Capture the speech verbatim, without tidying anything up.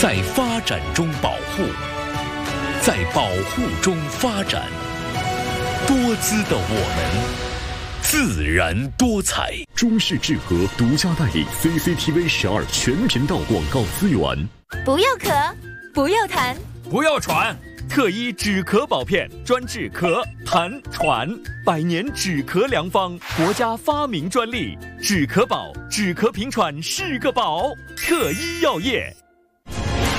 在发展中保护，在保护中发展。多姿的我们，自然多彩。 中式智和独家代理 C C T V 十二全频道广告资源。 不要咳，不要痰， 不要喘。特医止咳宝片专治咳、痰、喘，百年止咳良方，国家发明专利。止咳宝，止咳平喘是个宝。特医药业。